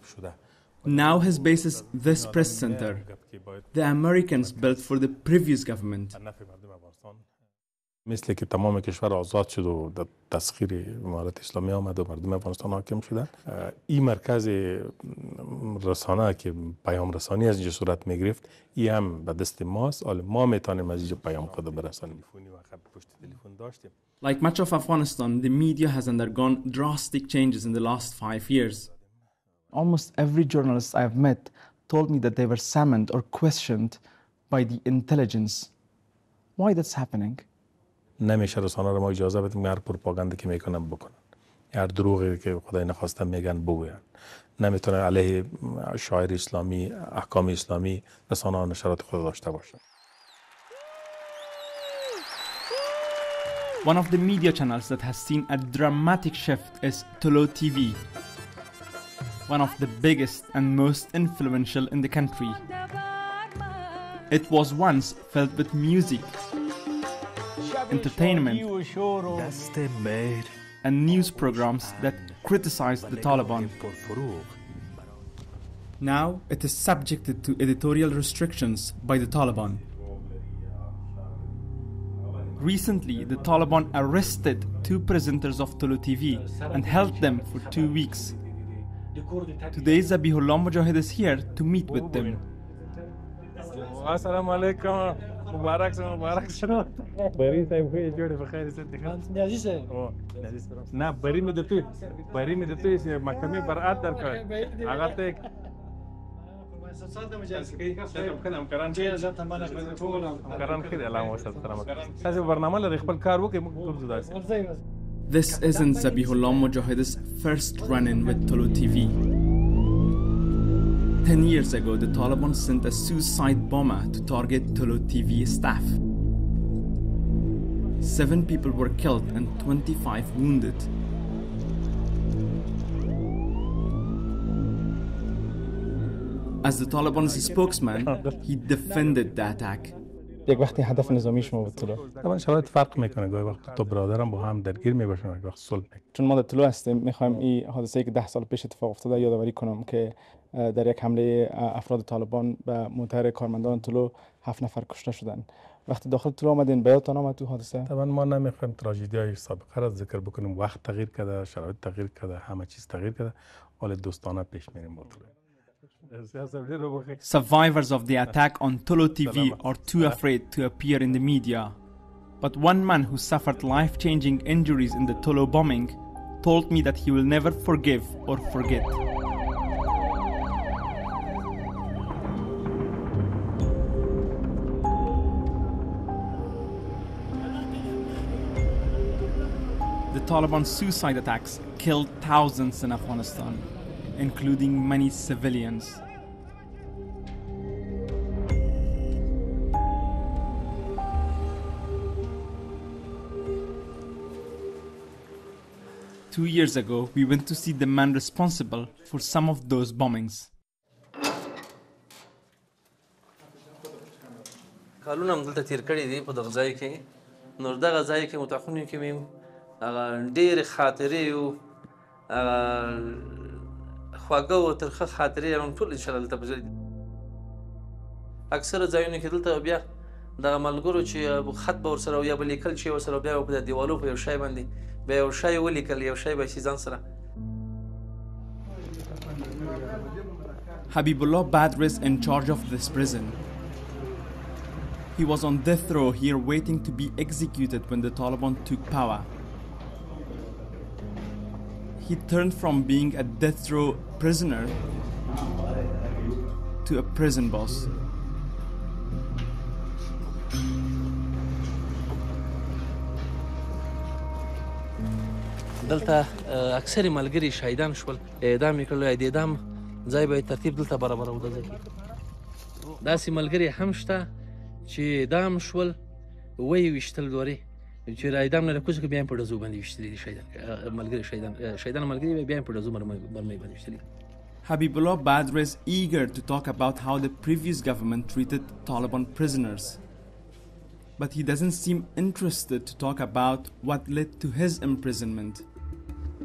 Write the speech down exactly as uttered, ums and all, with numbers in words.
Now his base is this press center, the Americans built for the previous government. مثل که تمام کشور آزاد شد و در تسخیر امارت اسلامی آمد و مردم افغانستان حاکم شدن، این مرکز رسانه که پیام رسانی از اینجا صورت می گرفت، این هم به دست ماست. حالا ما میتونیم از اینجا پیام خود برسانیم. Like much of Afghanistan, the media has undergone drastic changes in the last five years. Almost every journalist I've met told me that they were summoned or questioned by the intelligence. Why that's happening? نمیشه رسانه را ما اجازه بدیم هر پروپاگاندی که میکنن بکنن، هر دروغی که خدای نخواسته میگن بگوین. نمیتونه علیه شاعر اسلامی، احکام اسلامی رسانه ها نشرات خود داشته باشن. One of the media channels that has seen a dramatic shift is Tolo T V, one of the biggest and most influential in the country. It was once filled with music, entertainment, and news programs that criticized the Taliban. Now it is subjected to editorial restrictions by the Taliban. Recently, the Taliban arrested two presenters of Tolo T V and held them for two weeks. Today, Zabihullah Mujahid is here to meet with them. Assalamu alaikum. Mubarak sa Mubarak sa. Bari sahib khoye jode bakhair se dekha. Nazi sahib. Oh, Nazi sahib. Na bari mein detu. Bari mein detu is mahkame baraat dar kar. Agar te This isn't Zabihullah Mujahid's first run-in with Tolo T V. Ten years ago, the Taliban sent a suicide bomber to target Tolo T V staff. Seven people were killed and twenty-five wounded. As the Taliban's spokesman, he defended the attack. یک وقتی هدف نظامی شما بود طلو. طبعا شرایط فرق میکنه، گاهی وقت تو برادرم با هم درگیر میباشن، گاهی وقت صلح میکنه. چون ما در طلو هستیم، میخوایم این حادثه‌ای که ده سال پیش اتفاق افتاده یادآوری کنم که در یک حمله افراد طالبان به موتر کارمندان طلو هفت نفر کشته شدن. وقتی داخل طلو آمدین بیاتون آمد تو حادثه؟ طبعا ما نمیخوایم تراژدی‌های سابقه را ذکر بکنیم. وقت تغییر کرده، شرایط تغییر کرده، همه چیز تغییر کرده. حال دوستانه پیش میریم با طلو. Survivors of the attack on Tolo T V are too afraid to appear in the media. But one man who suffered life-changing injuries in the Tolo bombing told me that he will never forgive or forget. The Taliban suicide attacks killed thousands in Afghanistan, including many civilians. Two years ago, we went to see the man responsible for some of those bombings. کالونه هم دلته تیر کړي دي په دغه ځای کې. نور دغه ځای کې متخونی کې مې هغه ډېرې خاطرې او خواږه او ترخه خاطرې هم ټول انشاءالله دلته به اکثره ځایونه کې دلته بیا دغه ملګرو چې خط به ورسره یا به لیکل چې ورسره بیا په دیوالو په یو شی باندې بیا یو شی ولیکل یو شی به شي ځان سره. Habibullah Badr is in charge of this prison. He was on death row here waiting to be executed when the Taliban took power. He turned from being a death row prisoner to a prison boss. دلته اکثر ملګری شهیدان شول، اعدام یې کړل. اعدام ځای به ترتیب دلته برابرو د ځای داسې ملګری هم شته چې اعدام شول ویې ویشتل دورې چې اعدام نه راکوزه که بیا یې په ډزو باندې ویشتلي دي شهیدان ملګري شهیدان شهیدان ملګري بیا یې په ډزو مرمۍ باندې ویشتلي. Habibullah Badr is eager to talk about how the previous government treated Taliban prisoners. But he doesn't seem interested to talk about what led to his imprisonment.